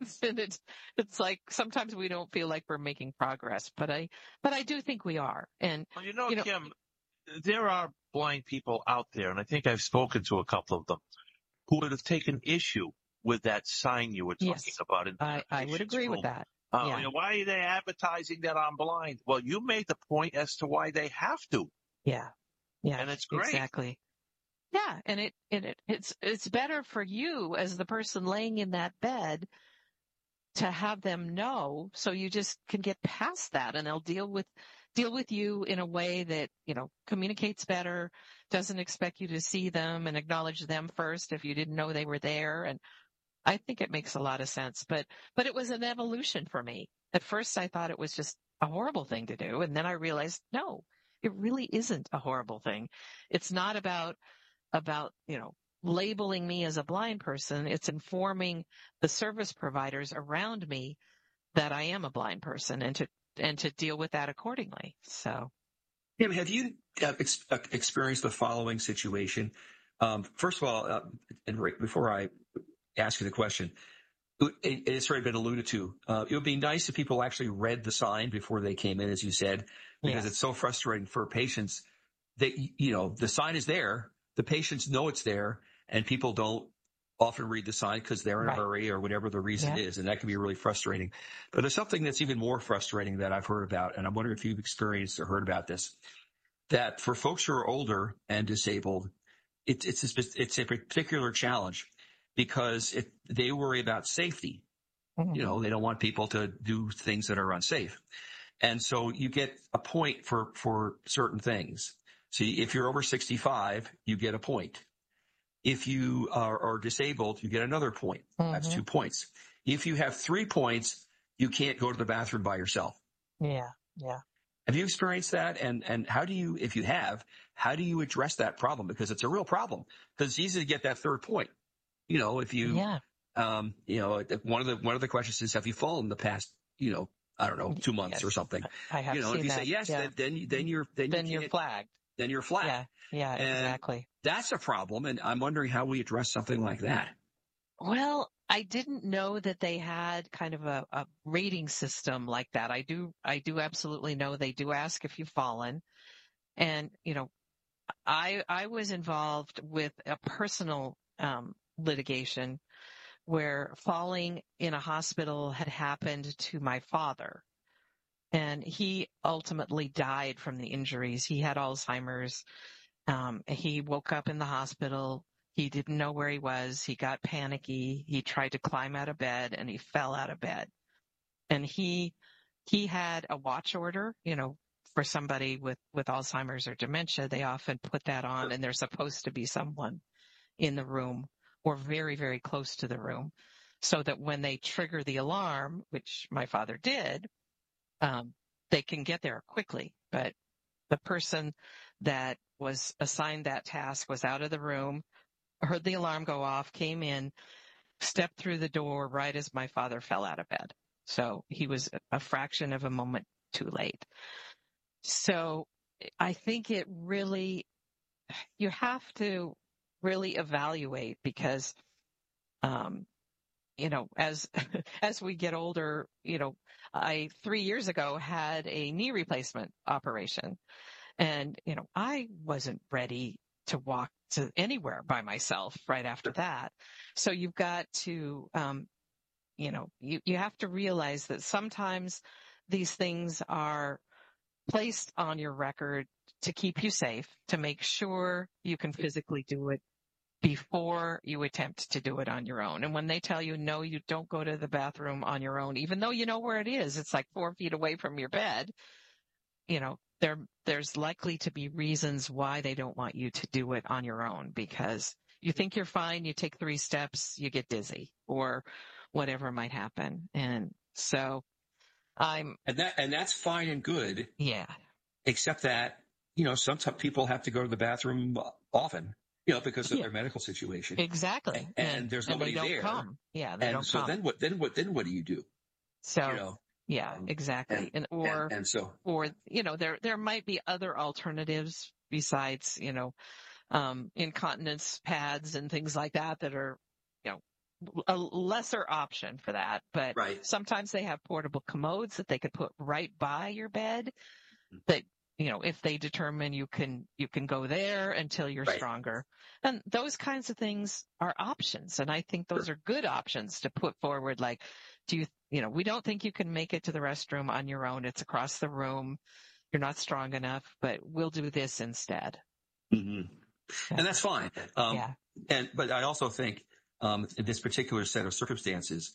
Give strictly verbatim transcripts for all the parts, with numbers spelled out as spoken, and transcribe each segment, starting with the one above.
and it's, it's like sometimes we don't feel like we're making progress, but I, but I do think we are. And, well, you know, you know, Kim, there are blind people out there, and I think I've spoken to a couple of them who would have taken issue with that sign you were talking yes, about. In I, I would agree room. with that. Uh, Yeah. you know, why are they advertising that I'm blind? Well, you made the point as to why they have to. Yeah. Yeah. And it's great. Exactly. Yeah. And it, and it, it's, it's better for you as the person laying in that bed to have them know, so you just can get past that, and they'll deal with, deal with you in a way that, you know, communicates better, doesn't expect you to see them and acknowledge them first if you didn't know they were there. And I think it makes a lot of sense, but, but it was an evolution for me. At first I thought it was just a horrible thing to do. And then I realized, no, it really isn't a horrible thing. It's not about, about, you know, labeling me as a blind person. It's informing the service providers around me that I am a blind person, and to, and to deal with that accordingly. So. Tim, have you uh, ex- uh, experienced the following situation? Um, first of all, uh, and right before I ask you the question, it, it's already been alluded to. Uh, it would be nice if people actually read the sign before they came in, as you said, because Yes. it's so frustrating for patients that, you know, the sign is there, the patients know it's there, and people don't often read the sign because they're in Right. a hurry or whatever the reason Yeah. is, and that can be really frustrating. But there's something that's even more frustrating that I've heard about, and I'm wondering if you've experienced or heard about this, that for folks who are older and disabled, it, it's, a, it's a particular challenge because it, they worry about safety. Mm-hmm. You know, they don't want people to do things that are unsafe. And so you get a point for, for certain things. See, if you're over sixty-five, you get a point. If you are, are disabled, you get another point. Mm-hmm. That's two points. If you have three points, you can't go to the bathroom by yourself. Yeah. Yeah. Have you experienced that? And, and how do you, if you have, how do you address that problem? Because it's a real problem, because it's easy to get that third point. You know, if you, yeah. um, you know, one of the, one of the questions is, have you fallen the past, you know, I don't know, two months yes. or something? I have you know, seen if you that. say yes, yeah. then, then, then you're, then, then you you're flagged. Then you're flagged. Yeah. Yeah, and exactly. That's a problem. And I'm wondering how we address something like that. Well, I didn't know that they had kind of a, a rating system like that. I do, I do absolutely know they do ask if you've fallen. And, you know, I, I was involved with a personal, um, litigation where falling in a hospital had happened to my father. And he ultimately died from the injuries. He had Alzheimer's. Um, he woke up in the hospital. He didn't know where he was. He got panicky. He tried to climb out of bed and he fell out of bed. And he, he had a watch order, you know, for somebody with, with Alzheimer's or dementia. They often put that on, and there's supposed to be someone in the room or very, very close to the room, so that when they trigger the alarm, which my father did, um, they can get there quickly. But the person that was assigned that task was out of the room, heard the alarm go off, came in, stepped through the door right as my father fell out of bed. So he was a fraction of a moment too late. So I think it really, you have to really evaluate, because, um, you know, as, as we get older, you know, I three years ago had a knee replacement operation, and, you know, I wasn't ready to walk to anywhere by myself right after that. So you've got to, um, you know, you, you have to realize that sometimes these things are placed on your record to keep you safe, to make sure you can physically do it before you attempt to do it on your own. And when they tell you, no, you don't go to the bathroom on your own, even though you know where it is, it's like four feet away from your bed, you know, there, there's likely to be reasons why they don't want you to do it on your own, because you think you're fine, you take three steps, you get dizzy, or whatever might happen. And so I'm, and that, and that's fine and good. Yeah. Except that, you know, sometimes people have to go to the bathroom often, you know, because of yeah. their medical situation. Exactly. And, and, and there's and nobody they don't there. Come. Yeah. They and don't so come. then what, then what, then what do you do? So, you know, yeah, um, exactly. And, and, or, and, and so, or, you know, there, there might be other alternatives besides, you know, um, incontinence pads and things like that that are, you know, a lesser option for that, but Right. sometimes they have portable commodes that they could put right by your bed that, you know, if they determine you can, you can go there until you're Right. stronger. And those kinds of things are options. And I think those are good options to put forward. Like, do you, you know, we don't think you can make it to the restroom on your own. It's across the room. You're not strong enough, but we'll do this instead. Mm-hmm. And that's fine. Um, yeah. And, but I also think, um, in this particular set of circumstances,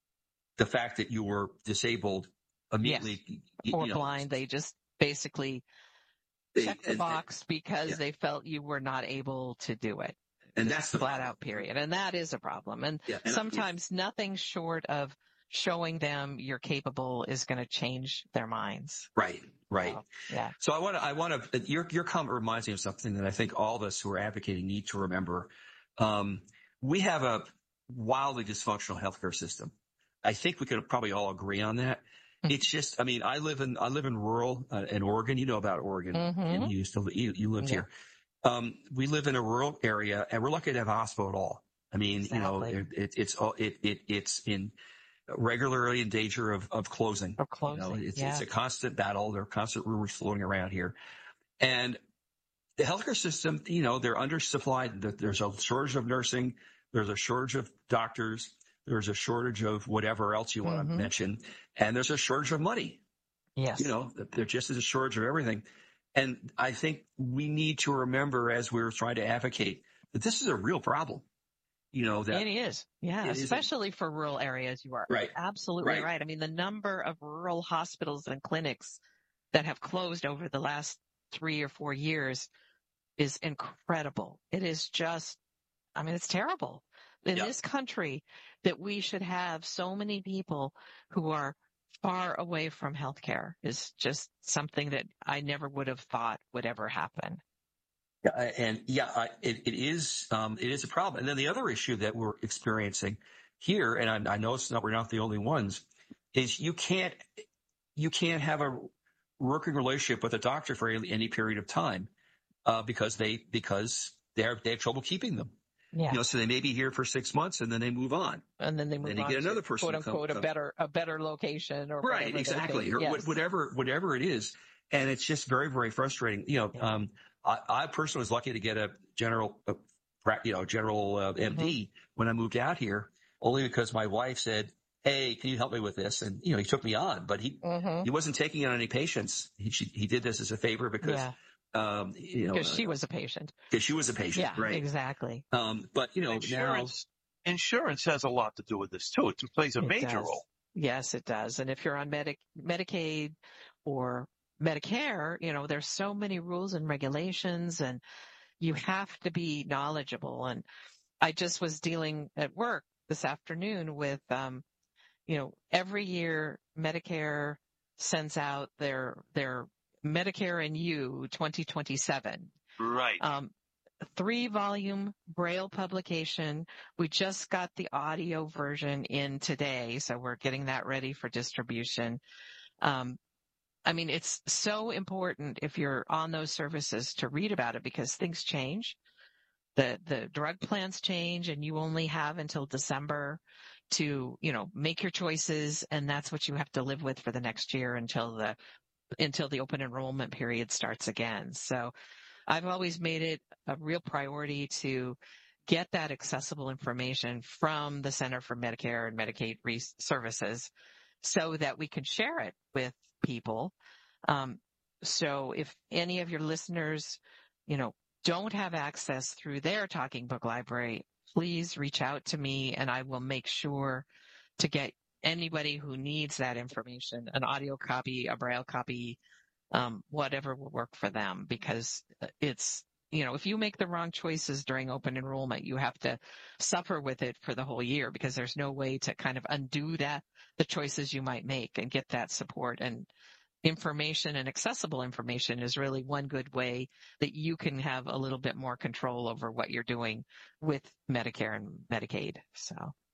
the fact that you were disabled immediately, Yes. you, or you know, blind, they just basically they- check the and- box because yeah. they felt you were not able to do it. and that's the Flat out period. And that is a problem. And Yeah, and I- sometimes nothing short of showing them you're capable is going to change their minds. Right, right. So, yeah. So I want to, I want to, your, your comment reminds me of something that I think all of us who are advocating need to remember. Um, we have a wildly dysfunctional healthcare system. I think we could probably all agree on that. Mm-hmm. It's just, I mean, I live in, I live in rural, uh, in Oregon. You know about Oregon. Mm-hmm. And you used to, you, you lived Yeah. here. Um, we live in a rural area and we're lucky to have a hospital at all. I mean, Exactly. you know, it, it, it's all, it, it, it's in regularly in danger of, of closing. Of closing. You know, it's, yeah. it's a constant battle. There are constant rumors floating around here. And the healthcare system, you know, they're undersupplied. There's a shortage of nursing. There's a shortage of doctors. There's a shortage of whatever else you want Mm-hmm. to mention. And there's a shortage of money. Yes. You know, there just is a shortage of everything. And I think we need to remember as we're trying to advocate that this is a real problem. You know, that it is. Yeah. it is a- especially for rural areas. You are Right. absolutely Right. right. I mean, the number of rural hospitals and clinics that have closed over the last three or four years is incredible. It is just, I mean, it's terrible in Yeah. this country that we should have so many people who are far away from healthcare is just something that I never would have thought would ever happen. Yeah, and yeah, I, it, it is, um, it is a problem. And then the other issue that we're experiencing here, and I, I know it's not, we're not the only ones, is you can't, you can't have a working relationship with a doctor for any, any period of time, uh, because they, because they're, they have trouble keeping them. Yeah. You know, so they may be here for six months and then they move on. And then they move Then you on get to, another person quote to come- unquote, a come- better, a better location or Right, whatever they exactly. think. Or Yes. wh- whatever, whatever it is. And it's just very, very frustrating. You know, Yeah. um, I, I personally was lucky to get a general, a, pra- you know, general uh, M D Mm-hmm. when I moved out here, only because my wife said, "Hey, can you help me with this?" And you know, he took me on, but he Mm-hmm. he wasn't taking on any patients. He she, he did this as a favor because, Yeah. um, you know, Because she was a patient. because she was a patient, Yeah, right? exactly. Um, but you know, now, Insurance, insurance has a lot to do with this too. It plays a It major does. role. Yes, it does. And if you're on Medi- Medicaid or Medicare, you know, there's so many rules and regulations and you have to be knowledgeable. And I just was dealing at work this afternoon with, um, you know, every year Medicare sends out their, their Medicare and You twenty twenty-seven. Right. Um, three volume Braille publication. We just got the audio version in today, so we're getting that ready for distribution. Um, I mean, it's so important if you're on those services to read about it because things change. The, the drug plans change and you only have until December to, you know, make your choices. And that's what you have to live with for the next year until the, until the open enrollment period starts again. So I've always made it a real priority to get that accessible information from the Center for Medicare and Medicaid Re- Services so that we can share it with people. Um, so if any of your listeners, you know, don't have access through their Talking Book Library, please reach out to me and I will make sure to get anybody who needs that information, an audio copy, a Braille copy, um, whatever will work for them, because it's, you know, if you make the wrong choices during open enrollment, you have to suffer with it for the whole year because there's no way to kind of undo that, the choices you might make and get that support. And information and accessible information is really one good way that you can have a little bit more control over what you're doing with Medicare and Medicaid. So.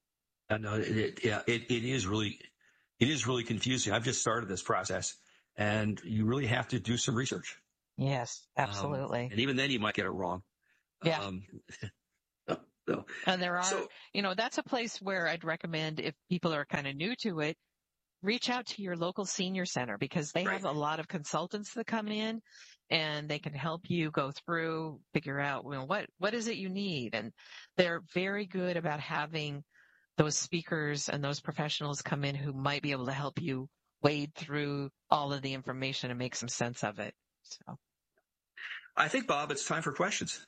I know it, it, yeah, it, it is really, it is really confusing. I've just started this process and you really have to do some research. Yes, absolutely. Um, and even then you might get it wrong. Yeah. Um, So, And there are, so you know, that's a place where I'd recommend if people are kind of new to it, reach out to your local senior center because they Right. have a lot of consultants that come in and they can help you go through, figure out, well, what, what is it you need? And they're very good about having those speakers and those professionals come in who might be able to help you wade through all of the information and make some sense of it. So I think, Bob, it's time for questions.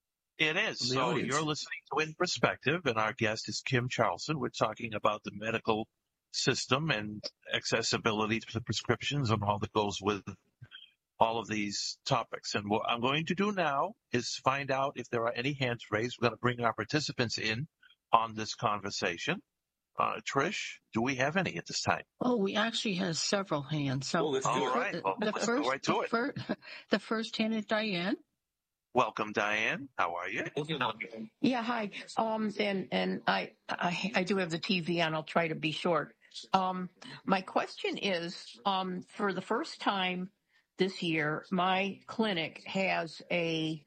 It is. From the So audience. you're listening to In Perspective, and our guest is Kim Charlson. We're talking about the medical system and accessibility to the prescriptions and all that goes with all of these topics. And what I'm going to do now is find out if there are any hands raised. We're going to bring our participants in on this conversation. Uh, Trish, do we have any at this time? Oh, we actually have several hands. So Well, let's All do it. right. Well, the let's first, go right to the, it. fir- the first hand is Diane. Welcome, Diane. How are you? Yeah, hi. Um, and and I, I I do have the T V on. I'll try to be short. Um, my question is, um, for the first time this year, my clinic has a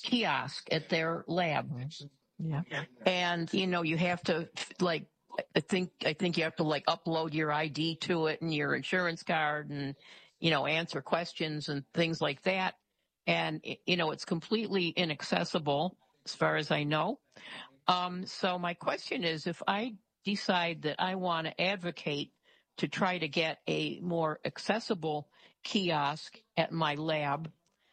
kiosk at their lab, yeah. and you know you have to like. I think I think you have to like upload your I D to it and your insurance card and, you know, answer questions and things like that. And, you know, it's completely inaccessible as far as I know. Um, so my question is, if I decide that I want to advocate to try to get a more accessible kiosk at my lab,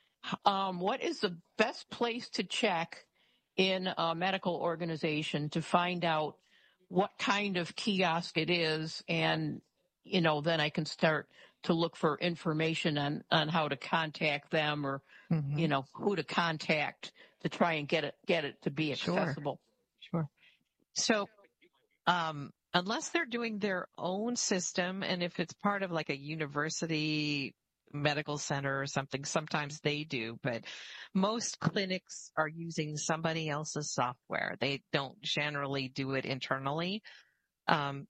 um, what is the best place to check in a medical organization to find out what kind of kiosk it is, and, you know, then I can start to look for information on, on how to contact them or, Mm-hmm. you know, who to contact to try and get it, get it to be Sure. accessible. Sure. So, um, unless they're doing their own system, and if it's part of like a university medical center or something, sometimes they do, but most clinics are using somebody else's software. They don't generally do it internally. Um,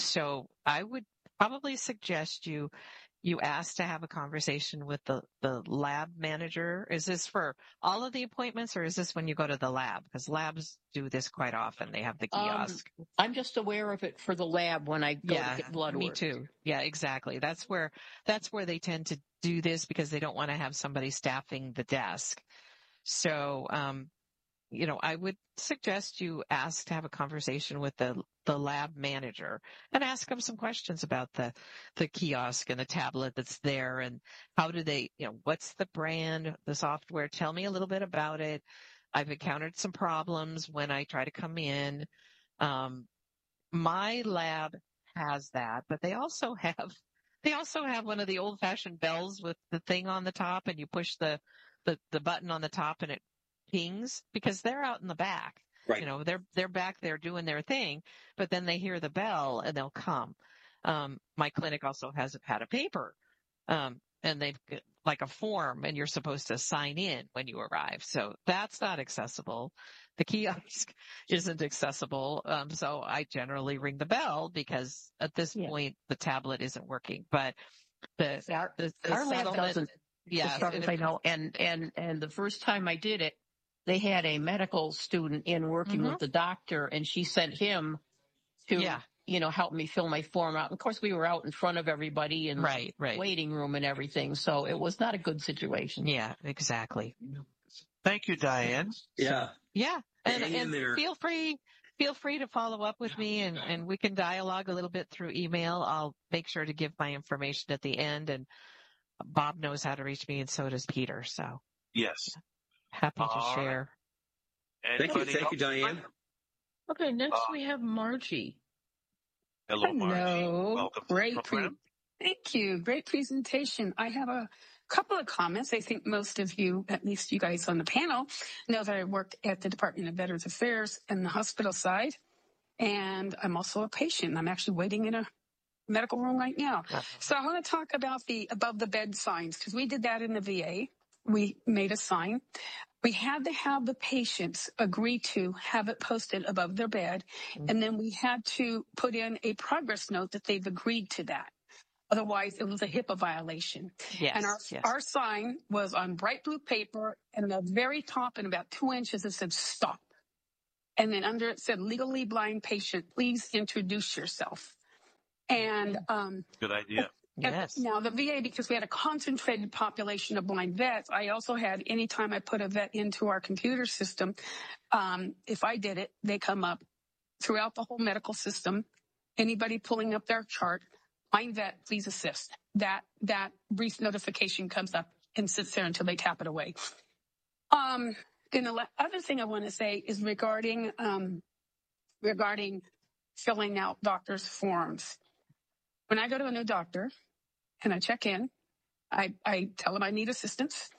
so I would probably suggest you you ask to have a conversation with the, the lab manager. Is this for all of the appointments, or is this when you go to the lab? Because labs do this quite often. They have the kiosk. Um, I'm just aware of it for the lab when I go yeah, to get blood me work. too. Yeah, exactly. That's where that's where they tend to do this because they don't want to have somebody staffing the desk. So, um, you know, I would suggest you ask to have a conversation with the the lab manager and ask them some questions about the the kiosk and the tablet that's there and how do they, you know, what's the brand, the software? Tell me a little bit about it. I've encountered some problems when I try to come in. Um, my lab has that, but they also have they also have one of the old fashioned bells with the thing on the top, and you push the the, the button on the top and it pings because they're out in the back. Right. You know, they're they're back there doing their thing, but then they hear the bell and they'll come. Um, my clinic also has had a paper, um, and they've got like a form, and you're supposed to sign in when you arrive. So that's not accessible. The kiosk isn't accessible. Um, so I generally ring the bell because at this Yeah. point the tablet isn't working. But the Our, the, the our lab settlement- doesn't. yeah, as far and as if- I know. And, and, and the first time I did it, they had a medical student in working Mhm. with the doctor, and she sent him to, Yeah. you know, help me fill my form out. Of course, we were out in front of everybody in right, the right. waiting room and everything, so it was not a good situation. Yeah, exactly. Thank you, Diane. Yeah. Yeah. And, Hang in and there. feel free, feel free to follow up with me and, and we can dialogue a little bit through email. I'll make sure to give my information at the end, and Bob knows how to reach me and so does Peter. So Yes. happy to All right. share. Thank you. Anybody Thank you, else? Diane. Okay, next Uh, we have Margie. Hello, Margie. Hello. Welcome to Great the pre- program. Thank you. Great presentation. I have a couple of comments. I think most of you, at least you guys on the panel, know that I work at the Department of Veterans Affairs in the hospital side. And I'm also a patient. I'm actually waiting in a medical room right now. So I want to talk about the above the bed signs, because we did that in the V A. We made a sign. We had to have the patients agree to have it posted above their bed. And then we had to put in a progress note that they've agreed to that. Otherwise, it was a HIPAA violation. Yes. And our, yes. our sign was on bright blue paper, and at the very top, in about two inches, it said stop. And then under it said, legally blind patient, please introduce yourself. And um, Good idea. Yes. now the V A, because we had a concentrated population of blind vets, I also had, anytime I put a vet into our computer system, um, if I did it, they come up throughout the whole medical system. Anybody pulling up their chart, blind vet, please assist. That that brief notification comes up and sits there until they tap it away. Um, and the other thing I want to say is regarding um, regarding filling out doctors' forms. When I go to a new doctor and I check in, I, I tell them I need assistance.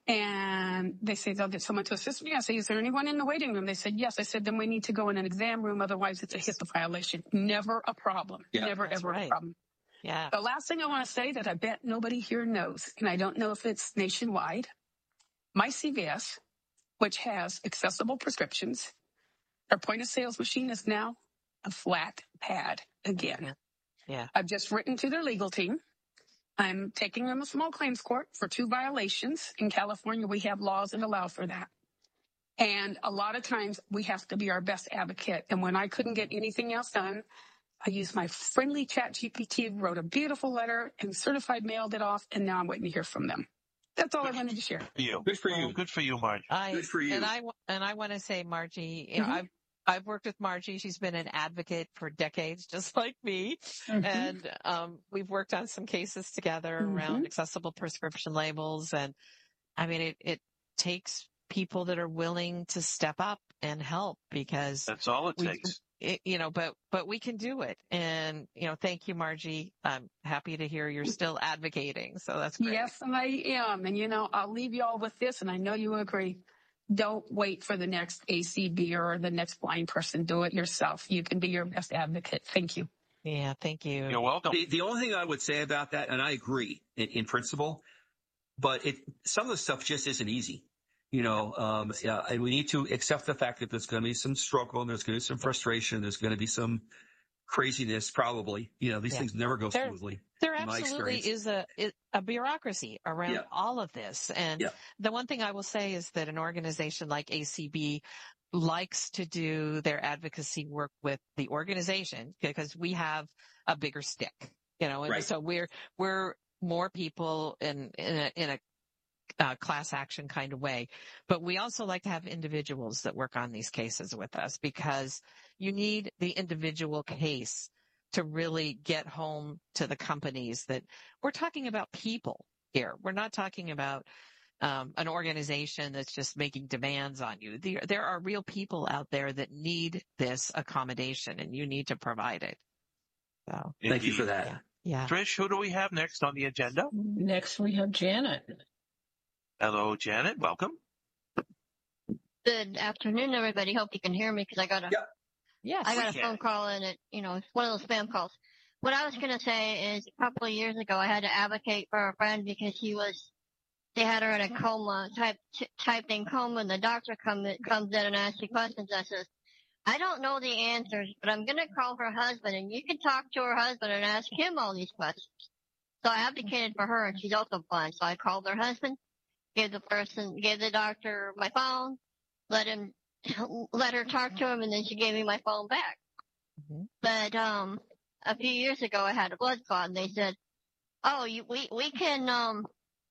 And they say they'll get someone to assist me. I say, is there anyone in the waiting room? They said, yes. I said, then we need to go in an exam room. Otherwise, it's a HIPAA violation. Never a problem. Yeah, Never, that's ever right. a problem. Yeah. The last thing I want to say that I bet nobody here knows, and I don't know if it's nationwide, my C V S, which has accessible prescriptions, our point of sales machine is now a flat pad again. Yeah. Yeah. I've just written to their legal team. I'm taking them to small claims court for two violations. In California, we have laws that allow for that. And a lot of times we have to be our best advocate. And when I couldn't get anything else done, I used my friendly chat G P T, wrote a beautiful letter and certified mailed it off. And now I'm waiting to hear from them. That's all I wanted to share. For you. Good for you. Good for you, Marge. I, Good for you. And I, wa- and I want to say, Margie, you know, Mhm. I've, I've worked with Margie. She's been an advocate for decades, just like me. Mhm. And, um, we've worked on some cases together Mhm. around accessible prescription labels. And I mean, it, it takes people that are willing to step up and help because That's all it we, takes. it, you know, but, but we can do it. And, you know, thank you, Margie. I'm happy to hear you're still advocating. So that's great. Yes, and I am. And, you know, I'll leave you all with this, and I know you agree. Don't wait for the next A C B or the next blind person. Do it yourself. You can be your best advocate. Thank you. Yeah. Thank you. You're welcome. The, the only thing I would say about that, and I agree in, in principle, but it some of the stuff just isn't easy. You know, um, yeah, and we need to accept the fact that there's going to be some struggle and there's going to be some frustration. There's going to be some craziness, probably. You know, these Yeah. things never go There- smoothly. There in my absolutely experience. is a is a bureaucracy around Yeah. all of this. And Yeah. the one thing I will say is that an organization like A C B likes to do their advocacy work with the organization because we have a bigger stick, you know, and Right. so we're, we're more people in, in a, in a uh, class action kind of way. But we also like to have individuals that work on these cases with us because you need the individual case to really get home to the companies that we're talking about people here. We're not talking about um, an organization that's just making demands on you. There, there are real people out there that need this accommodation and you need to provide it. So, Thank you for Indeed. that. yeah. Trish, who do we have next on the agenda? Next, we have Janet. Hello, Janet. Welcome. Good afternoon, everybody. Hope you can hear me because I got a Yeah. Yes. I got a we can. phone call and it, you know, it's one of those spam calls. What I was going to say is a couple of years ago, I had to advocate for a friend because she was, they had her in a coma, type, typed in coma, and the doctor come, comes in and asks you questions. I says, I don't know the answers, but I'm going to call her husband and you can talk to her husband and ask him all these questions. So I advocated for her and she's also blind. So I called her husband, gave the person, gave the doctor my phone, let him, let her talk to him, and then she gave me my phone back. Mhm. But, um, a few years ago I had a blood clot and they said, oh, you, we, we can, um,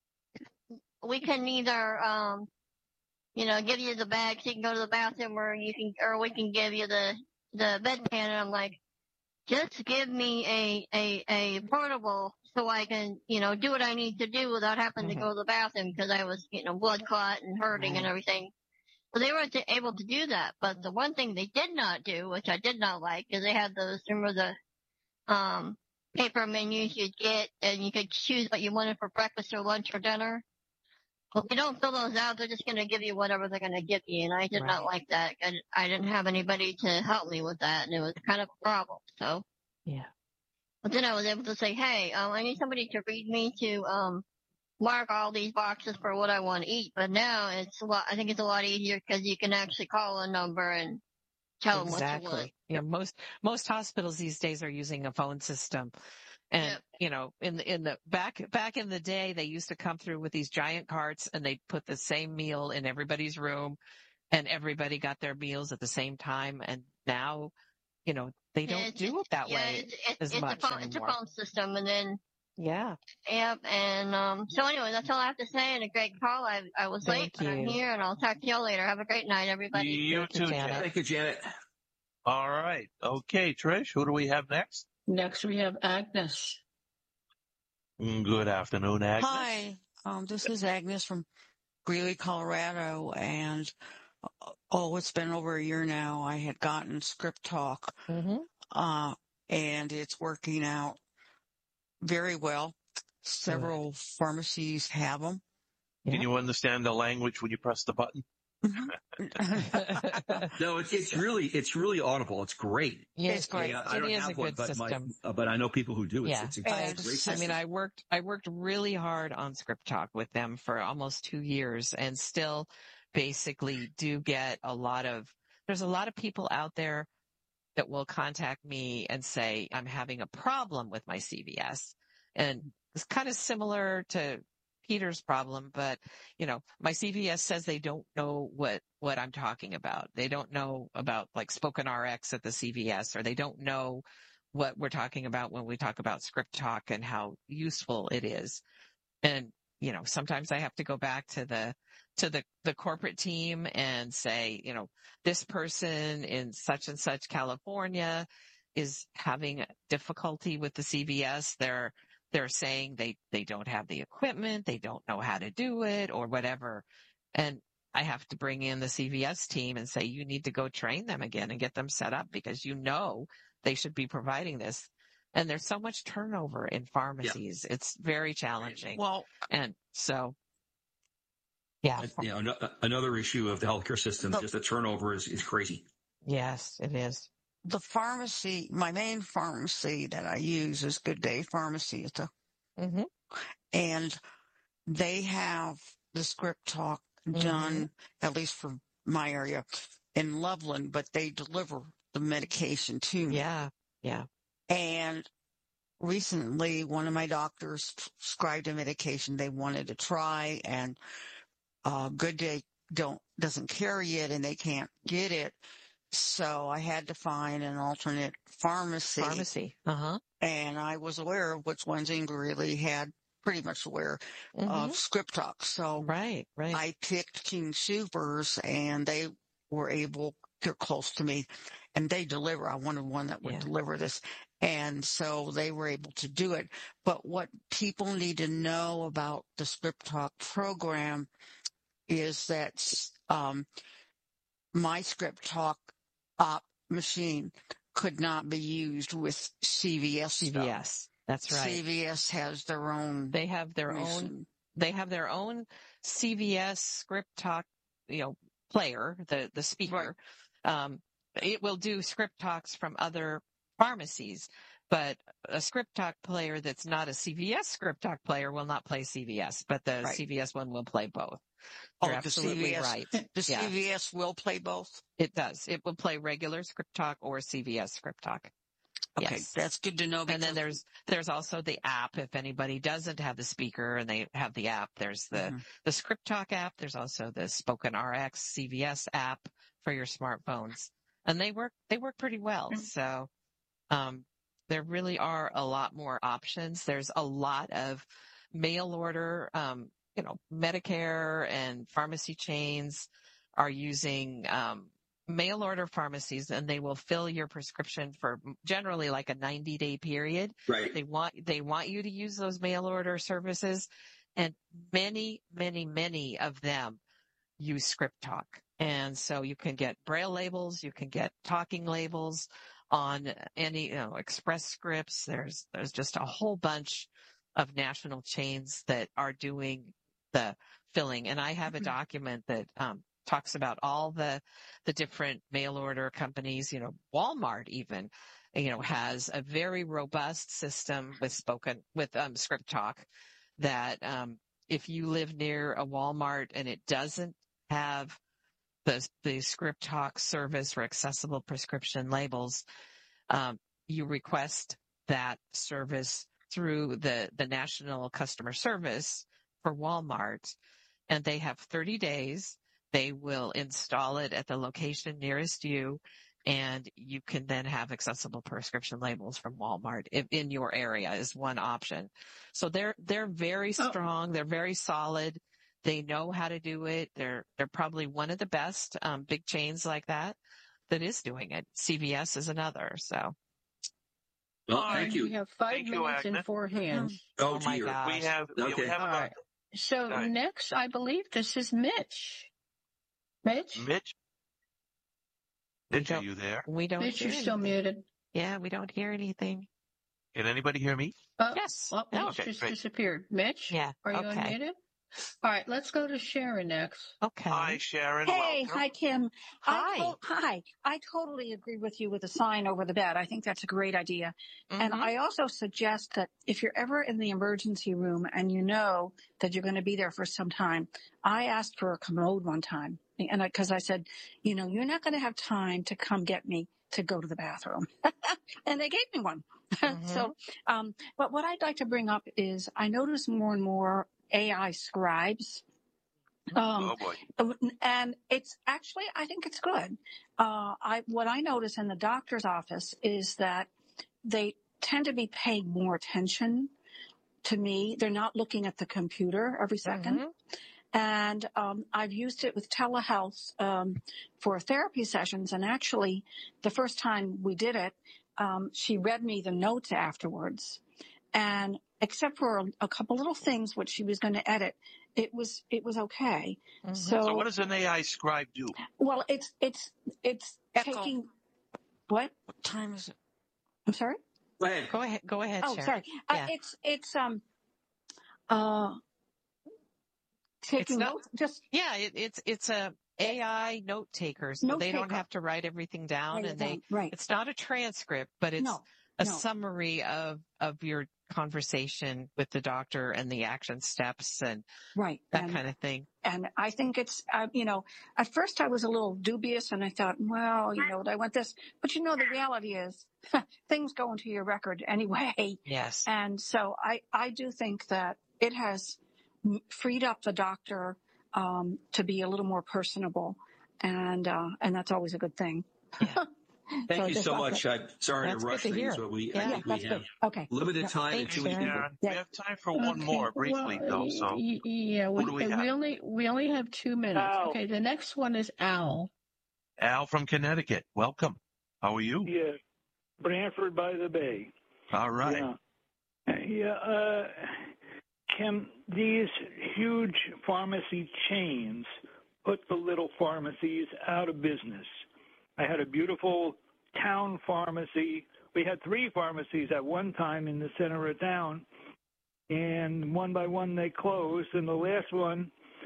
we can either, um, you know, give you the bag so you can go to the bathroom or you can, or we can give you the, the bedpan. And I'm like, just give me a, a, a portable so I can, you know, do what I need to do without having Mhm. to go to the bathroom because I was, you know, blood clot and hurting and Right. everything. So they were t- able to do that. But the one thing they did not do, which I did not like, is they had those, remember the, um, paper menus you'd get and you could choose what you wanted for breakfast or lunch or dinner. Well, if you don't fill those out, they're just going to give you whatever they're going to give you. And I did not Right. like that. I, I didn't have anybody to help me with that. And it was kind of a problem. So, Yeah. but then I was able to say, hey, um, I need somebody to read me to, um, mark all these boxes for what I want to eat. But now it's a lot, I think it's a lot easier because you can actually call a number and tell them what you want. Exactly. Yeah. Most, most hospitals these days are using a phone system. And, Yep. you know, in the, in the back, back in the day, they used to come through with these giant carts and they put the same meal in everybody's room. and everybody got their meals at the same time. And now, you know, they don't It's- do it that yeah, way it's, it's, as it's much a phone, it's a anymore. phone system, and then Yeah. yep. And um, so anyway, that's all I have to say. And a great call. I I was late, Thank but I'm you. here, and I'll talk to y'all later. Have a great night, everybody. You Thank you, too, Janet. Janet. Thank you, Janet. All right. Okay, Trish, who do we have next? Next we have Agnes. Mm, Good afternoon, Agnes. Hi, um, this is Agnes from Greeley, Colorado, and uh, oh, it's been over a year now. I had gotten Script Talk, Mm-hmm. uh, and it's working out very well. Several pharmacies have them. Can you understand the language when you press the button? No, it's it's really it's really audible. It's great. Yes, It's great. Yeah, I It don't is have a one, good but my, system. uh, but I know people who do. It's, Yeah. it's a And great I system. mean, I worked, I worked really hard on Script Talk with them for almost two years and still basically do get a lot of, there's a lot of people out there that will contact me and say, I'm having a problem with my C V S. And it's kind of similar to Peter's problem, but you know, my C V S says they don't know what, what I'm talking about. They don't know about like Spoken R X at the C V S, or they don't know what we're talking about when we talk about Script Talk and how useful it is. And, you know, sometimes I have to go back to the, to the, the corporate team and say, you know, this person in such and such California is having difficulty with the C V S. They're, they're saying they, they don't have the equipment. They don't know how to do it or whatever. And I have to bring in the C V S team and say, you need to go train them again and get them set up because you know they should be providing this. And there's so much turnover in pharmacies. Yeah. It's very challenging. Well, and so, yeah. You know, no- another issue of the healthcare system, The- just the turnover is, is crazy. Yes, it is. the pharmacy, my main pharmacy that I use is Good Day Pharmacy. It's a, Mm-hmm. and they have the Script Talk done, at least for my area, in Loveland, but they deliver the medication to me. Yeah. Yeah. And recently, one of my doctors prescribed a medication they wanted to try, and uh, Good Day don't doesn't carry it, and they can't get it. So I had to find an alternate pharmacy. Pharmacy. Uh-huh. And I was aware of which ones in Greeley had pretty much aware Mm-hmm. of Script Talk. So Right. Right. I picked King Soopers, and they were able, they're close to me, and they deliver. I wanted one that would Yeah. deliver this. And so they were able to do it. But what people need to know about the Script Talk program is that um, my Script Talk op machine could not be used with C V S C V S. stuff. That's right. C V S has their own. They have their own, machine. they have their own C V S Script Talk, you know, player, the, the speaker. Um, it will do Script Talks from other pharmacies, but a Script Talk player that's not a C V S Script Talk player will not play C V S, but the Right. C V S one will play both. Oh, You're the absolutely C V S, right. the Yeah. C V S will play both. It does. It will play regular Script Talk or C V S Script Talk. Okay, Yes. that's good to know. And then because- there's there's also the app. If anybody doesn't have the speaker and they have the app, there's the Mhm. the Script Talk app. There's also the Spoken R X C V S app for your smartphones, and they work they work pretty well. Mhm. So um, there really are a lot more options. There's a lot of mail order. Um, you know, Medicare and pharmacy chains are using um, mail order pharmacies, and they will fill your prescription for generally like a ninety day period. Right. They want, they want you to use those mail order services, and many, many, many of them use Script Talk. And so you can get braille labels, you can get talking labels on any, you know, Express Scripts. There's, there's just a whole bunch of national chains that are doing the filling. And I have a Mhm. document that, um, talks about all the, the different mail order companies, you know, Walmart even, you know, has a very robust system with spoken, with, um, Script Talk that, um, if you live near a Walmart and it doesn't have the, the Script Talk service for accessible prescription labels, um, you request that service through the, the national customer service for Walmart, and they have thirty days They will install it at the location nearest you, and you can then have accessible prescription labels from Walmart in, in your area is one option. So they're they're very strong. They're very solid. They know how to do it. They're they're probably one of the best um, big chains like that that is doing it. C V S is another. So. Well, All thank right. you. We have five Thank you, minutes and Agnes. four hands. Oh, Oh my dear. gosh. We have, we Okay. have All about right. So Right. next, I believe this is Mitch. Mitch? Mitch. Mitch, are you there? We don't Mitch, hear you're still anything. muted. Yeah, we don't hear anything. Can anybody hear me? Oh, Yes. well, No. Mitch Okay, just great. disappeared. Mitch? Yeah. Are you Okay. unmuted? All right, let's go to Sharon next. Okay. Hi, Sharon. Hey, welcome. hi, Kim. Hi. I to- hi. I totally agree with you with the sign over the bed. I think that's a great idea. And Mhm. I also suggest that if you're ever in the emergency room and you know that you're going to be there for some time, I asked for a commode one time. And because I, I said, you know, you're not going to have time to come get me to go to the bathroom. And they gave me one. Mhm. So, um, but what I'd like to bring up is I notice more and more A I scribes. Um, Oh boy. and it's actually, I think it's good. Uh, I, what I notice in the doctor's office is that they tend to be paying more attention to me. They're not looking at the computer every second. Mhm. And um, I've used it with telehealth um, for therapy sessions. And actually, the first time we did it, um, she read me the notes afterwards. And except for a, a couple little things which she was going to edit, it was it was okay. Mhm. So, So what does an A I scribe do? well, it's it's it's Echo. taking what? What time is it? I'm sorry. Go ahead. Go ahead. Go ahead, Oh, Sharon. sorry. Yeah. Uh, it's it's um uh taking not- notes. Just Yeah, it, it's it's a A I note taker, so Note they don't taker. have to write everything down, write it and they down. right. it's not a transcript, but it's No, a no. summary of of your conversation with the doctor and the action steps and Right. that and, kind of thing. and I think it's, uh, you know, at first I was a little dubious and I thought, well, you know, I want this, but you know, the reality is things go into your record anyway. Yes. And so I, I do think that it has m- freed up the doctor, um, to be a little more personable. And, uh, and that's always a good thing. Yeah. Thank So you just so like much. that. I'm sorry That's to good rush to things, hear. but we, Yeah. I Yeah, think we that's have good. Okay. limited Yeah. time and Thanks, too many Sharon. people. Sharon, Yeah. we have time for one Okay, more briefly, well, though. So y- yeah, we, do we we have? only we only have two minutes. Al. Okay, the next one is Al. Al from Connecticut, welcome. How are you? Yeah, Branford by the Bay. All right. Yeah. Yeah. Uh, Kim, these huge pharmacy chains put the little pharmacies out of business. I had a beautiful town pharmacy. We had three pharmacies at one time in the center of town, and one by one they closed. And the last one,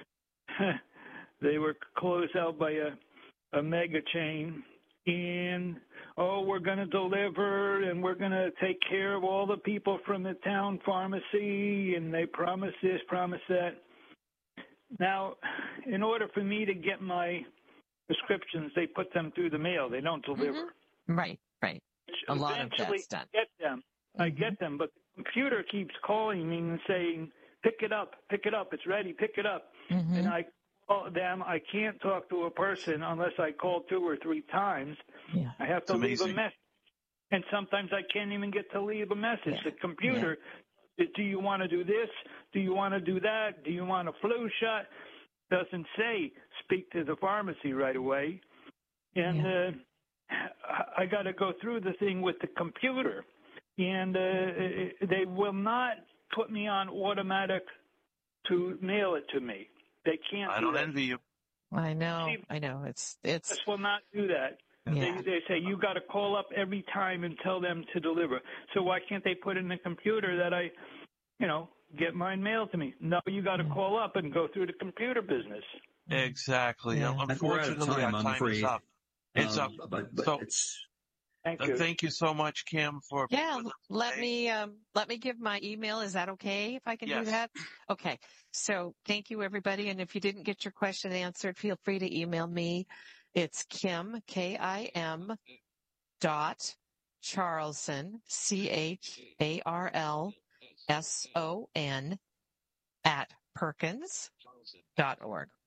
they were closed out by a, a mega chain. And, oh, we're going to deliver and we're going to take care of all the people from the town pharmacy. And they promise this, promise that. Now, in order for me to get my prescriptions, they put them through the mail. They don't deliver. Right. Right. A lot of Eventually, that's done. I get them. I Mhm. get them, but the computer keeps calling me and saying, pick it up, pick it up, it's ready, pick it up. Mhm. And I call them. I can't talk to a person unless I call two or three times. Yeah. I have to It's leave a amazing. message. And sometimes I can't even get to leave a message. Yeah. The computer, do you want to do this? Do you want to do that? Do you want a flu shot? Doesn't say speak to the pharmacy right away. And Yeah. uh, I got to go through the thing with the computer. And uh, they will not put me on automatic to mail it to me. They can't I do don't that. envy you. I know. See- I know. It's it's This will not do that. yeah. They, they say you got to call up every time and tell them to deliver. So why can't they put in the computer that I, you know, get mine mailed to me? No, you got to Yeah. call up and go through the computer business. Exactly. Yeah. We're out of Unfortunately, time, our I'm time afraid. is up. It's Um, up. But, but So- it's, Thank Uh, you. thank you so much, Kim, for being Yeah, with us let today. me um, let me give my email. Is that okay if I can Yes. do that? Okay. So thank you, everybody. And if you didn't get your question answered, feel free to email me. It's Kim K I M dot Charlson C H A R L S O N at Perkins dot org.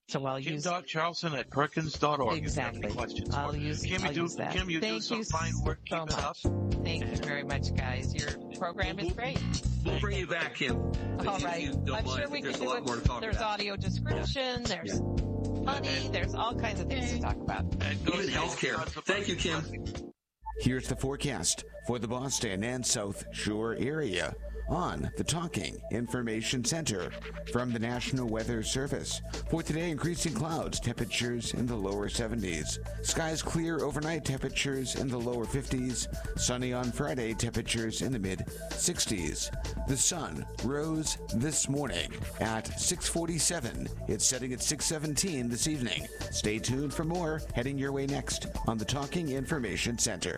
So I'll Kim use dot Charlson at Perkins dot org. exactly. If you have any questions I'll for use, Kim, I'll you do, use that. Kim, you Thank do some you fine work. so Keep it up. much. Thank you very much, guys. Your program is great. We'll bring you back, Kim. All If right. you don't I'm mind, sure we there's can a do lot it. more to talk There's about. audio description. There's Yeah. money. There's all kinds of things to talk about. And go Even to healthcare. Thank you, Kim. Here's the forecast for the Boston and South Shore area on the Talking Information Center from the National Weather Service. For today, increasing clouds, temperatures in the lower seventies. Skies clear overnight, temperatures in the lower fifties. Sunny on Friday, temperatures in the mid sixties. The sun rose this morning at six forty-seven. It's setting at six seventeen this evening. Stay tuned for more heading your way next on the Talking Information Center.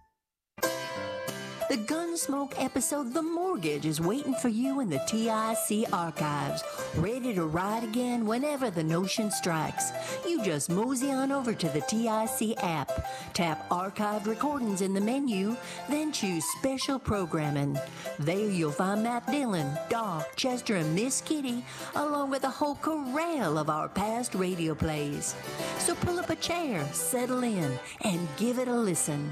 The Gunsmoke episode The Mortgage is waiting for you in the T I C archives, ready to ride again whenever the notion strikes. You just mosey on over to the T I C app, tap Archived Recordings in the menu, then choose Special Programming. There you'll find Matt Dillon, Doc, Chester, and Miss Kitty, along with a whole corral of our past radio plays. So pull up a chair, settle in, and give it a listen.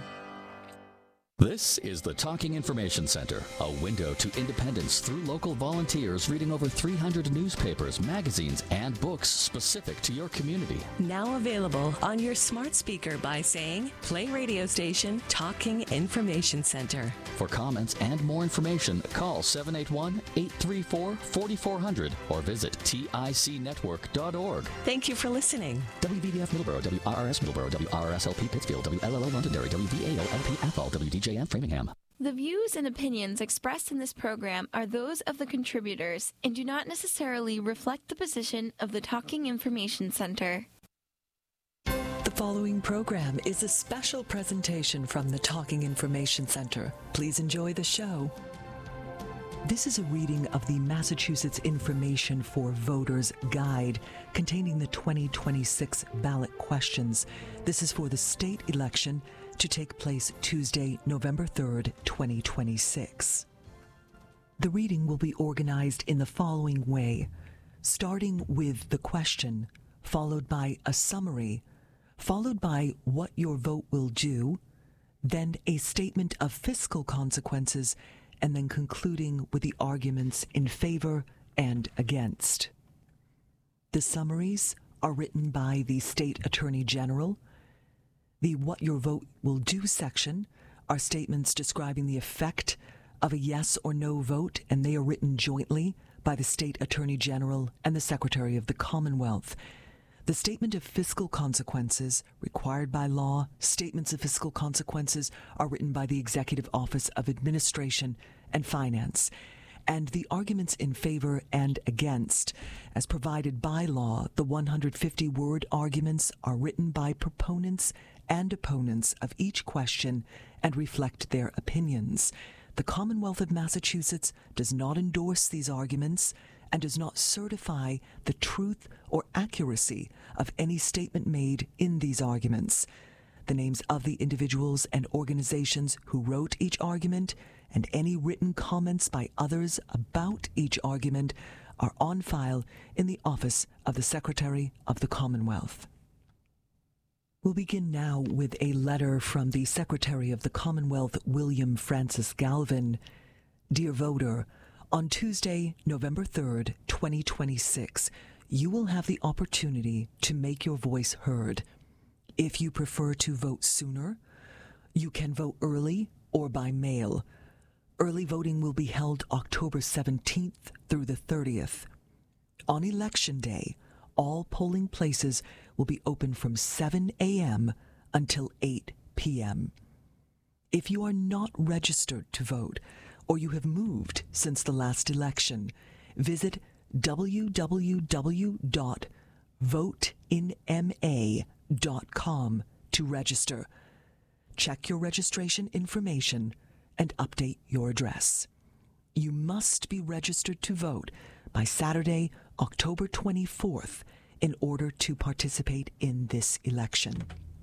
This is the Talking Information Center, a window to independence through local volunteers reading over three hundred newspapers, magazines, and books specific to your community. Now available on your smart speaker by saying, play radio station Talking Information Center. For comments and more information, call seven eight one, eight three four, four four zero zero or visit T I C network dot org. Thank you for listening. W V B F Middleborough, W R R S Middleborough, W R R S L P Pittsfield, W L L O Londonderry, W V A O L P Athol, W D J M Framingham. The views and opinions expressed in this program are those of the contributors and do not necessarily reflect the position of the Talking Information Center. The following program is a special presentation from the Talking Information Center. Please enjoy the show. This is a reading of the Massachusetts Information for Voters Guide containing the twenty twenty-six ballot questions. This is for the state election to take place Tuesday, November third, twenty twenty-six. The reading will be organized in the following way, starting with the question, followed by a summary, followed by what your vote will do, then a statement of fiscal consequences, and then concluding with the arguments in favor and against. The summaries are written by the State Attorney General. The What Your Vote Will Do section are statements describing the effect of a yes or no vote, and they are written jointly by the State Attorney General and the Secretary of the Commonwealth. The statement of fiscal consequences, required by law, statements of fiscal consequences are written by the Executive Office of Administration and Finance. And the arguments in favor and against, as provided by law, the one hundred fifty word arguments are written by proponents and opponents of each question and reflect their opinions. The Commonwealth of Massachusetts does not endorse these arguments and does not certify the truth or accuracy of any statement made in these arguments. The names of the individuals and organizations who wrote each argument and any written comments by others about each argument are on file in the Office of the Secretary of the Commonwealth. We'll begin now with a letter from the Secretary of the Commonwealth, William Francis Galvin. Dear voter, on Tuesday, November third, twenty twenty-six, you will have the opportunity to make your voice heard. If you prefer to vote sooner, you can vote early or by mail. Early voting will be held October seventeenth through the thirtieth. On Election Day, all polling places will be open from seven a.m. until eight p.m. If you are not registered to vote, or you have moved since the last election, visit w w w dot vote in m a dot com to register. Check your registration information and update your address. You must be registered to vote by Saturday, October twenty-fourth, in order to participate in this election.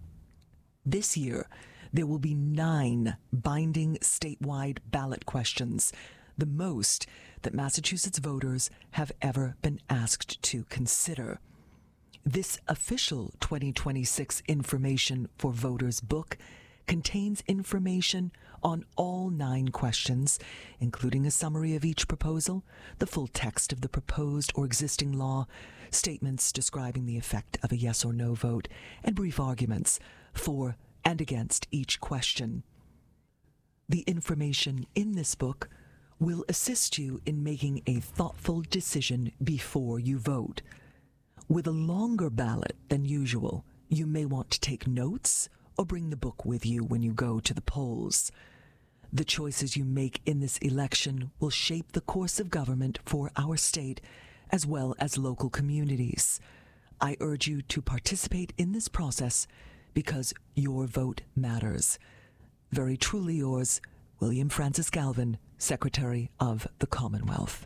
This year, there will be nine binding statewide ballot questions, the most that Massachusetts voters have ever been asked to consider. This official twenty twenty-six Information for Voters book contains information on all nine questions, including a summary of each proposal, the full text of the proposed or existing law, statements describing the effect of a yes or no vote, and brief arguments for and against each question. The information in this book will assist you in making a thoughtful decision before you vote. With a longer ballot than usual, you may want to take notes or bring the book with you when you go to the polls. The choices you make in this election will shape the course of government for our state as well as local communities. I urge you to participate in this process because your vote matters. Very truly yours, William Francis Galvin, Secretary of the Commonwealth.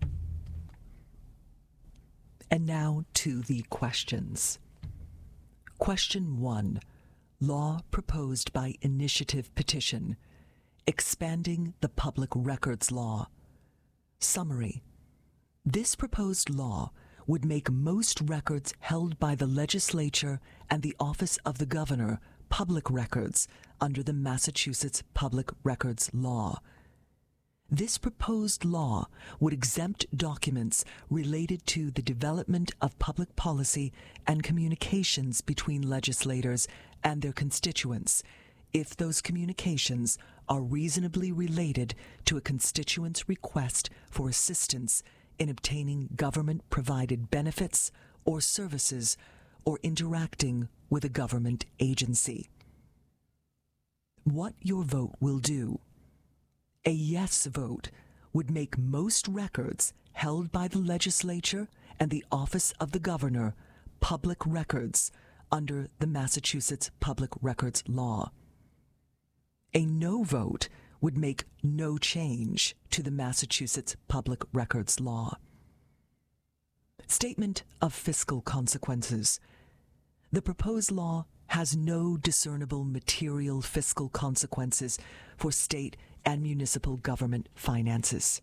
And now to the questions. Question one, law proposed by initiative petition, expanding the Public Records Law. Summary. This proposed law would make most records held by the legislature and the office of the governor public records under the Massachusetts Public Records Law. This proposed law would exempt documents related to the development of public policy and communications between legislators and their constituents if those communications are reasonably related to a constituent's request for assistance in obtaining government-provided benefits or services or interacting with a government agency. What your vote will do. A yes vote would make most records held by the legislature and the office of the governor public records under the Massachusetts Public Records Law. A no vote would make no change to the Massachusetts Public Records Law. Statement of fiscal consequences. The proposed law has no discernible material fiscal consequences for state and municipal government finances.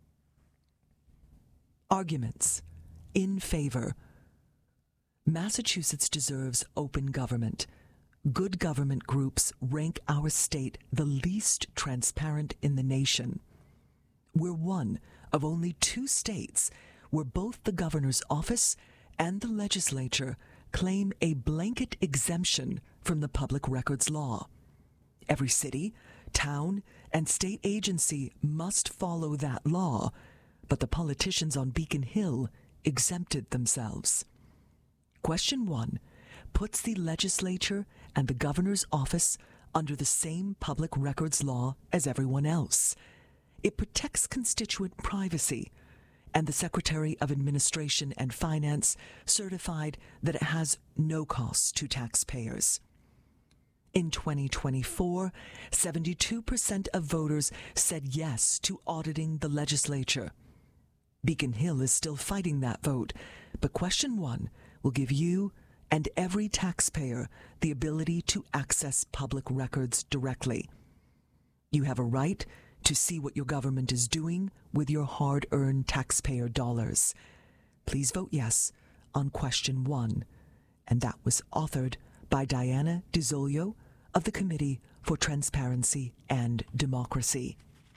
Arguments. In favor. Massachusetts deserves open government. Good government groups rank our state the least transparent in the nation. We're one of only two states where both the governor's office and the legislature claim a blanket exemption from the Public Records Law. Every city, town, and state agency must follow that law, but the politicians on Beacon Hill exempted themselves. Question one puts the legislature and the governor's office under the same public records law as everyone else. It protects constituent privacy, and the Secretary of Administration and Finance certified that it has no costs to taxpayers. In twenty twenty-four, seventy-two percent of voters said yes to auditing the legislature. Beacon Hill is still fighting that vote, but question one will give you and every taxpayer the ability to access public records directly. You have a right to see what your government is doing with your hard-earned taxpayer dollars. Please vote yes on question one. And that was authored by Diana DiZolio of the Committee for Transparency and Democracy.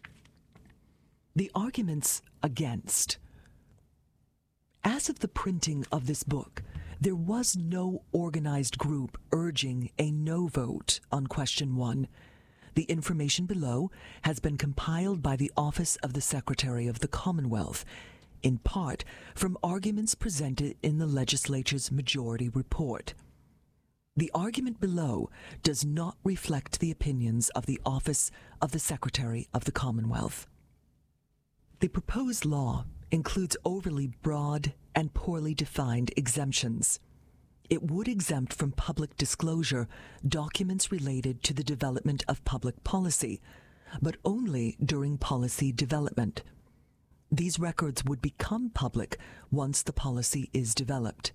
The arguments against. As of the printing of this book, there was no organized group urging a no vote on question one. The information below has been compiled by the Office of the Secretary of the Commonwealth, in part from arguments presented in the legislature's majority report. The argument below does not reflect the opinions of the Office of the Secretary of the Commonwealth. The proposed law includes overly broad and poorly defined exemptions. It would exempt from public disclosure documents related to the development of public policy, but only during policy development. These records would become public once the policy is developed.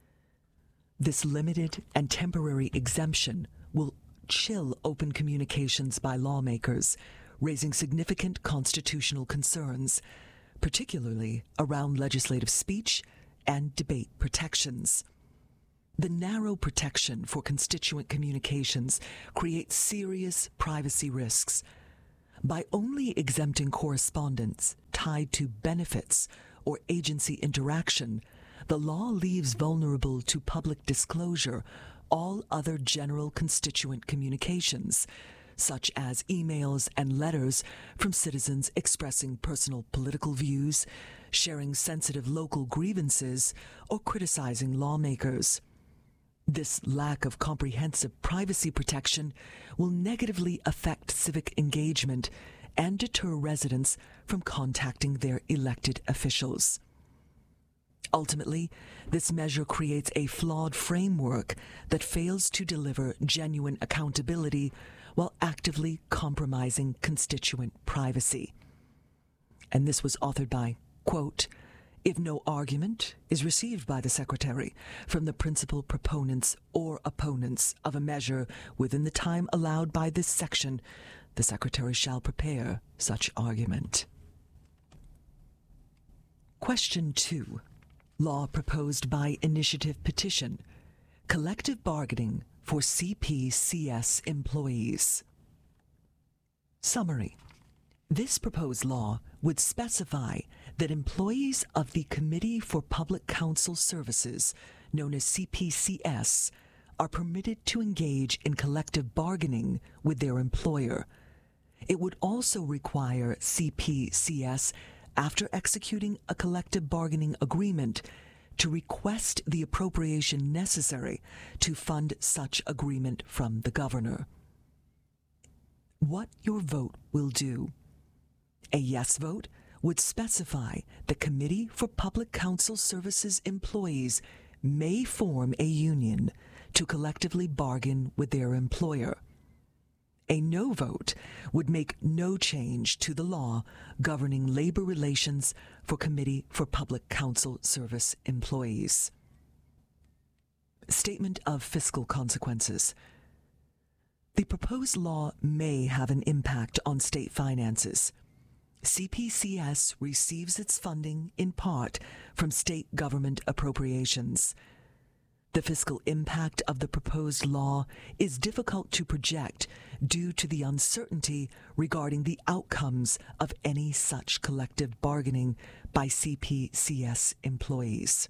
This limited and temporary exemption will chill open communications by lawmakers, raising significant constitutional concerns, particularly around legislative speech and debate protections. The narrow protection for constituent communications creates serious privacy risks. By only exempting correspondence tied to benefits or agency interaction, the law leaves vulnerable to public disclosure all other general constituent communications, such as emails and letters from citizens expressing personal political views, sharing sensitive local grievances, or criticizing lawmakers. This lack of comprehensive privacy protection will negatively affect civic engagement and deter residents from contacting their elected officials. Ultimately, this measure creates a flawed framework that fails to deliver genuine accountability while actively compromising constituent privacy. And this was authored by, quote, "If no argument is received by the Secretary from the principal proponents or opponents of a measure within the time allowed by this section, the Secretary shall prepare such argument." Question two. Law proposed by initiative petition. Collective bargaining for C P C S employees. Summary. This proposed law would specify that employees of the Committee for Public Counsel Services, known as C P C S, are permitted to engage in collective bargaining with their employer. It would also require C P C S, after executing a collective bargaining agreement, to request the appropriation necessary to fund such agreement from the governor. What your vote will do. A yes vote would specify the Committee for Public Counsel Services employees may form a union to collectively bargain with their employer. A no vote would make no change to the law governing labor relations for Committee for Public Counsel Service employees. Statement of fiscal consequences. The proposed law may have an impact on state finances. C P C S receives its funding in part from state government appropriations. The fiscal impact of the proposed law is difficult to project due to the uncertainty regarding the outcomes of any such collective bargaining by C P C S employees.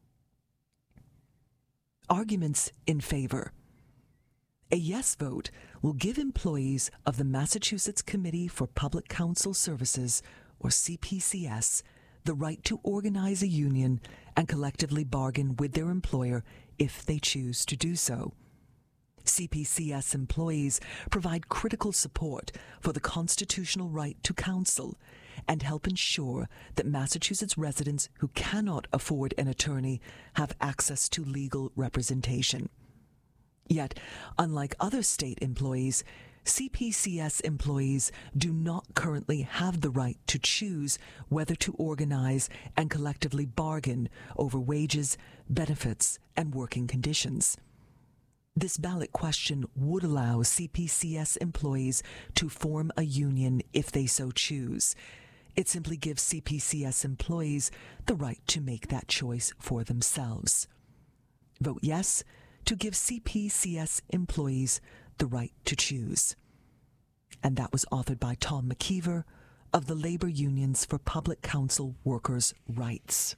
Arguments in favor. A yes vote will give employees of the Massachusetts Committee for Public Counsel Services, or C P C S, the right to organize a union and collectively bargain with their employer if they choose to do so. C P C S employees provide critical support for the constitutional right to counsel and help ensure that Massachusetts residents who cannot afford an attorney have access to legal representation. Yet, unlike other state employees, C P C S employees do not currently have the right to choose whether to organize and collectively bargain over wages, benefits, and working conditions. This ballot question would allow C P C S employees to form a union if they so choose. It simply gives C P C S employees the right to make that choice for themselves. Vote yes to give C P C S employees the right to choose. And that was authored by Tom McKeever of the Labor Unions for Public Counsel Workers' Rights.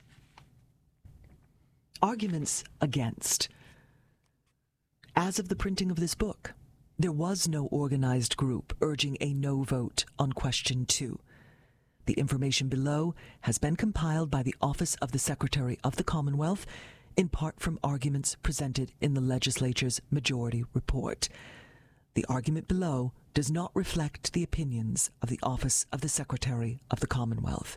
Arguments against. As of the printing of this book, there was no organized group urging a no vote on question two. The information below has been compiled by the Office of the Secretary of the Commonwealth, in part from arguments presented in the legislature's majority report. The argument below does not reflect the opinions of the Office of the Secretary of the Commonwealth.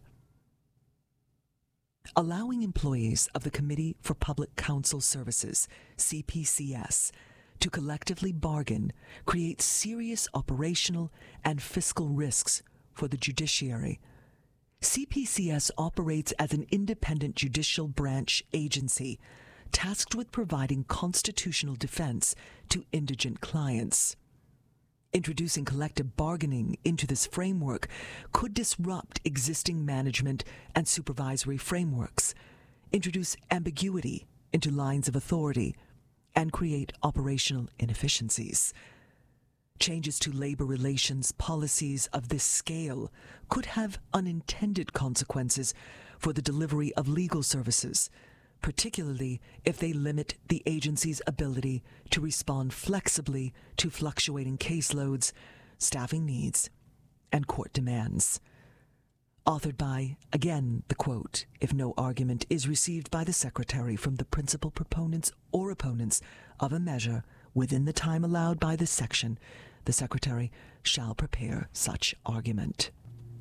Allowing employees of the Committee for Public Counsel Services, C P C S, to collectively bargain creates serious operational and fiscal risks for the judiciary. C P C S operates as an independent judicial branch agency tasked with providing constitutional defense to indigent clients. Introducing collective bargaining into this framework could disrupt existing management and supervisory frameworks, introduce ambiguity into lines of authority, and create operational inefficiencies. Changes to labor relations policies of this scale could have unintended consequences for the delivery of legal services, particularly if they limit the agency's ability to respond flexibly to fluctuating caseloads, staffing needs, and court demands. Authored by, again, the quote, "If no argument is received by the Secretary from the principal proponents or opponents of a measure within the time allowed by this section, the Secretary shall prepare such argument."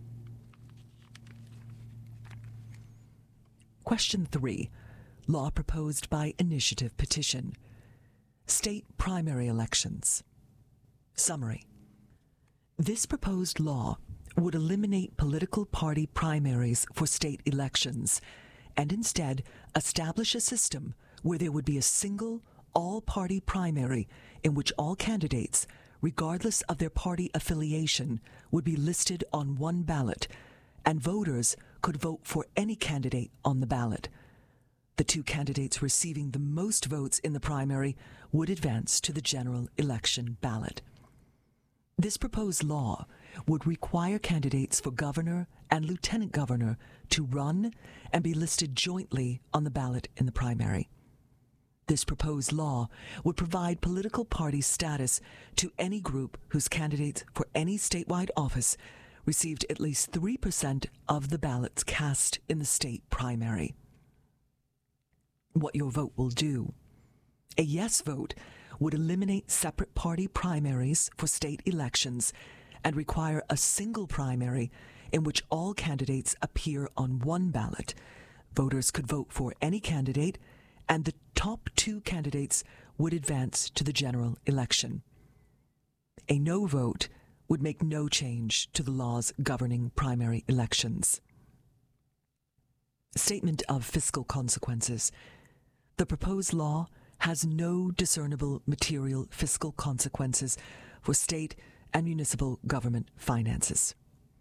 Question three. Law proposed by initiative petition. State primary elections. Summary. This proposed law would eliminate political party primaries for state elections and instead establish a system where there would be a single all-party primary in which all candidates, regardless of their party affiliation, would be listed on one ballot, and voters could vote for any candidate on the ballot. The two candidates receiving the most votes in the primary would advance to the general election ballot. This proposed law would require candidates for governor and lieutenant governor to run and be listed jointly on the ballot in the primary. This proposed law would provide political party status to any group whose candidates for any statewide office received at least three percent of the ballots cast in the state primary. What your vote will do. A yes vote would eliminate separate party primaries for state elections and require a single primary in which all candidates appear on one ballot. Voters could vote for any candidate, and the top two candidates would advance to the general election. A no vote would make no change to the laws governing primary elections. Statement of fiscal consequences. The proposed law has no discernible material fiscal consequences for state and municipal government finances.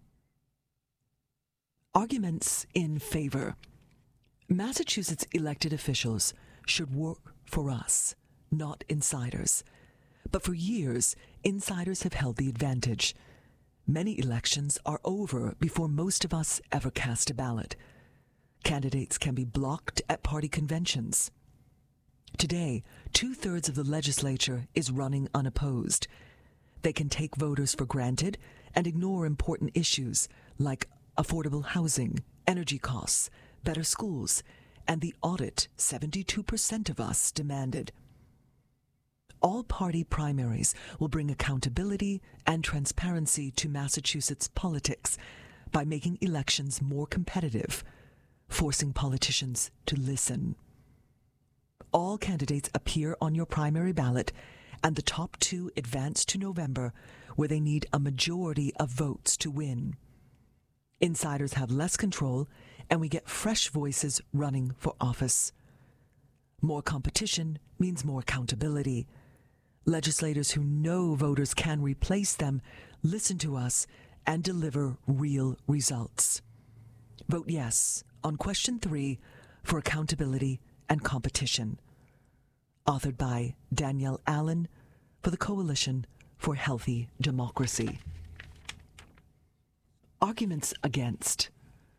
Arguments in favor. Massachusetts elected officials should work for us, not insiders. But for years, insiders have held the advantage. Many elections are over before most of us ever cast a ballot. Candidates can be blocked at party conventions. Today, two-thirds of the legislature is running unopposed. They can take voters for granted and ignore important issues like affordable housing, energy costs, better schools, and the audit seventy-two percent of us demanded. All party primaries will bring accountability and transparency to Massachusetts politics by making elections more competitive, forcing politicians to listen. All candidates appear on your primary ballot, and the top two advance to November, where they need a majority of votes to win. Insiders have less control, and we get fresh voices running for office. More competition means more accountability. Legislators who know voters can replace them listen to us and deliver real results. Vote yes on question three for accountability and competition. Authored by Danielle Allen for the Coalition for Healthy Democracy. Arguments against.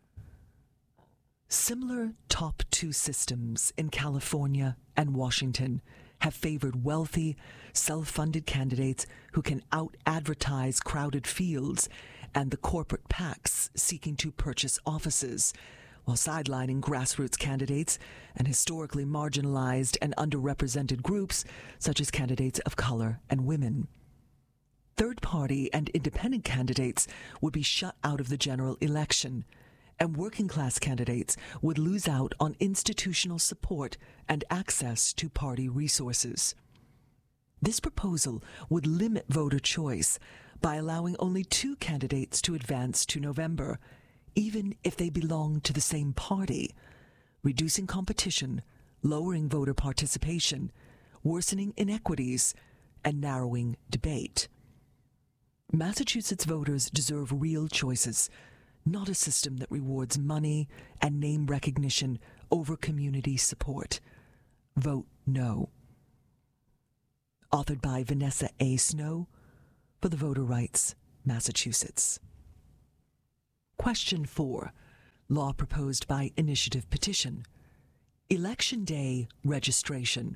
Similar top two systems in California and Washington have favored wealthy, self-funded candidates who can out-advertise crowded fields and the corporate PACs seeking to purchase offices, while sidelining grassroots candidates and historically marginalized and underrepresented groups such as candidates of color and women. Third-party and independent candidates would be shut out of the general election, and working-class candidates would lose out on institutional support and access to party resources. This proposal would limit voter choice by allowing only two candidates to advance to November, even if they belong to the same party, reducing competition, lowering voter participation, worsening inequities, and narrowing debate. Massachusetts voters deserve real choices, not a system that rewards money and name recognition over community support. Vote no. authored by Vanessa A. Snow for the Voter Rights, Massachusetts. Question four, law proposed by initiative petition. Election Day registration.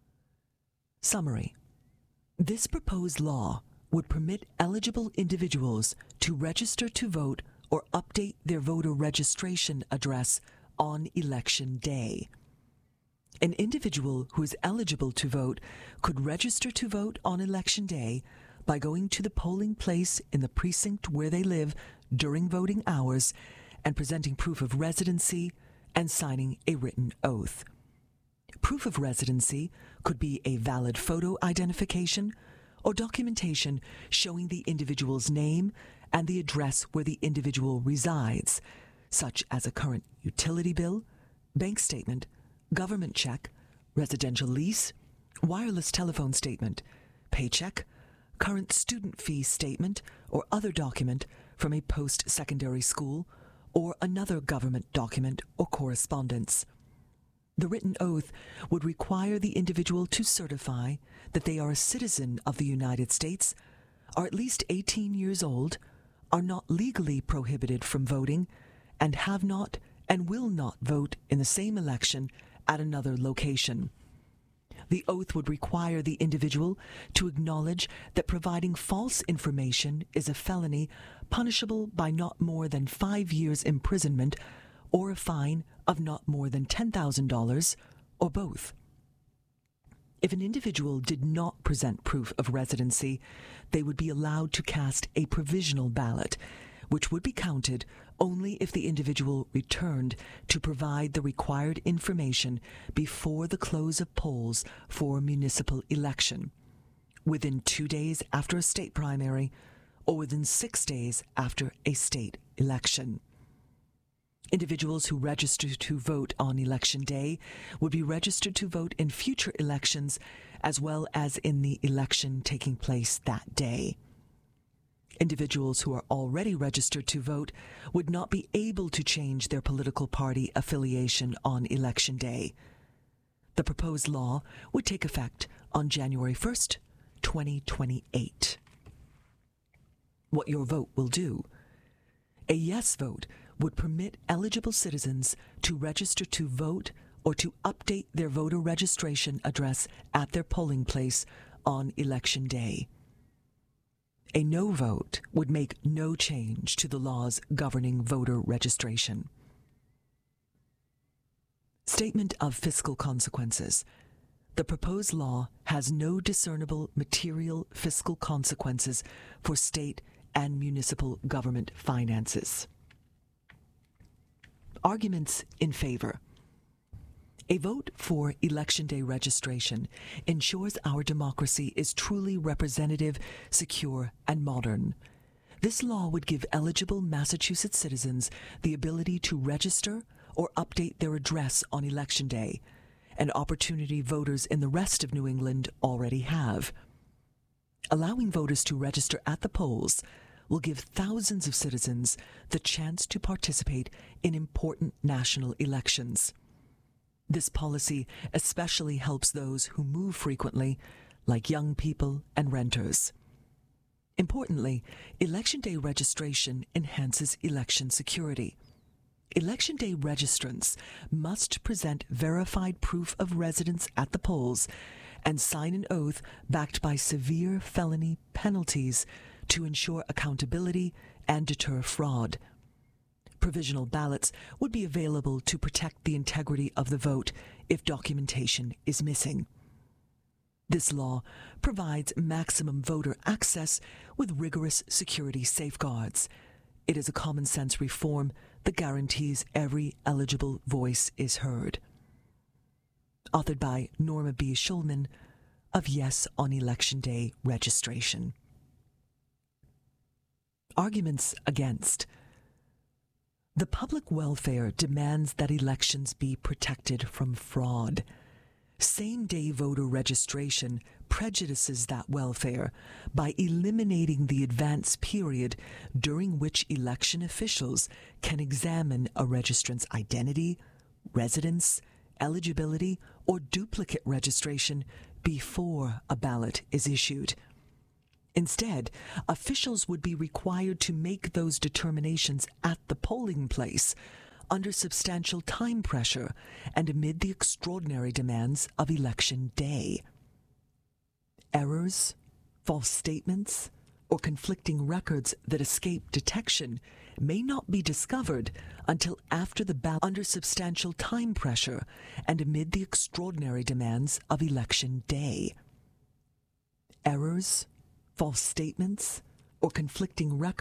Summary. This proposed law would permit eligible individuals to register to vote or update their voter registration address on Election Day. An individual who is eligible to vote could register to vote on Election Day by going to the polling place in the precinct where they live during voting hours and presenting proof of residency and signing a written oath. Proof of residency could be a valid photo identification or documentation showing the individual's name and the address where the individual resides, such as a current utility bill, bank statement, government check, residential lease, wireless telephone statement, paycheck, current student fee statement, or other document from a post-secondary school, or another government document or correspondence. The written oath would require the individual to certify that they are a citizen of the United States, are at least eighteen years old, are not legally prohibited from voting, and have not and will not vote in the same election at another location. The oath would require the individual to acknowledge that providing false information is a felony punishable by not more than five years imprisonment or a fine of not more than ten thousand dollars, or both. If an individual did not present proof of residency, they would be allowed to cast a provisional ballot, which would be counted only if the individual returned to provide the required information before the close of polls for a municipal election, within two days after a state primary, or within six days after a state election. Individuals who register to vote on Election Day would be registered to vote in future elections as well as in the election taking place that day. Individuals who are already registered to vote would not be able to change their political party affiliation on Election Day. The proposed law would take effect on January first, twenty twenty-eight. What your vote will do. A yes vote would permit eligible citizens to register to vote or to update their voter registration address at their polling place on Election Day. A no vote would make no change to the laws governing voter registration. Statement of fiscal consequences. The proposed law has no discernible material fiscal consequences for state and municipal government finances. Arguments in favor. A vote for Election Day registration ensures our democracy is truly representative, secure, and modern. This law would give eligible Massachusetts citizens the ability to register or update their address on Election Day, an opportunity voters in the rest of New England already have. Allowing voters to register at the polls will give thousands of citizens the chance to participate in important national elections. This policy especially helps those who move frequently, like young people and renters. Importantly, Election Day registration enhances election security. Election Day registrants must present verified proof of residence at the polls and sign an oath backed by severe felony penalties to ensure accountability and deter fraud. Provisional ballots would be available to protect the integrity of the vote if documentation is missing. This law provides maximum voter access with rigorous security safeguards. It is a common-sense reform that guarantees every eligible voice is heard. Authored by Norma B. Schulman of Yes on Election Day Registration. Arguments against. The public welfare demands that elections be protected from fraud. Same-day voter registration prejudices that welfare by eliminating the advance period during which election officials can examine a registrant's identity, residence, eligibility, or duplicate registration before a ballot is issued. Instead, officials would be required to make those determinations at the polling place under substantial time pressure and amid the extraordinary demands of election day. Errors, false statements, or conflicting records that escape detection may not be discovered until after the ballot under substantial time pressure and amid the extraordinary demands of election day. Errors, false statements, or conflicting records